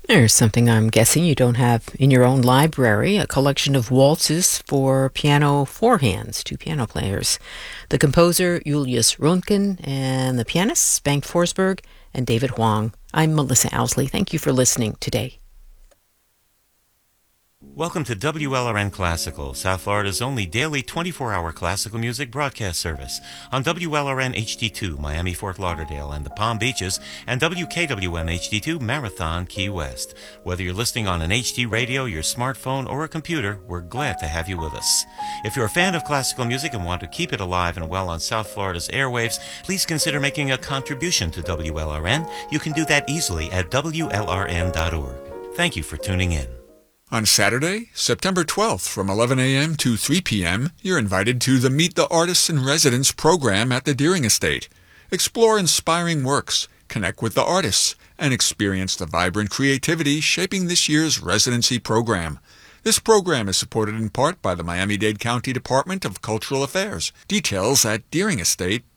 There's something I'm guessing you don't have in your own library, a collection of waltzes for piano four hands, two piano players. The composer, Julius Röntgen, and the pianists, Bengt Forsberg and David Huang. I'm Melissa Owsley. Thank you for listening today. Welcome to WLRN Classical, South Florida's only daily 24-hour classical music broadcast service on WLRN HD2, Miami, Fort Lauderdale, and the Palm Beaches, and WKWM HD2, Marathon, Key West. Whether you're listening on an HD radio, your smartphone, or a computer, we're glad to have you with us. If you're a fan of classical music and want to keep it alive and well on South Florida's airwaves, please consider making a contribution to WLRN. You can do that easily at WLRN.org. Thank you for tuning in. On Saturday, September 12th from 11 a.m. to 3 p.m., you're invited to the Meet the Artists in Residence program at the Deering Estate. Explore inspiring works, connect with the artists, and experience the vibrant creativity shaping this year's residency program. This program is supported in part by the Miami-Dade County Department of Cultural Affairs. Details at deeringestate.org.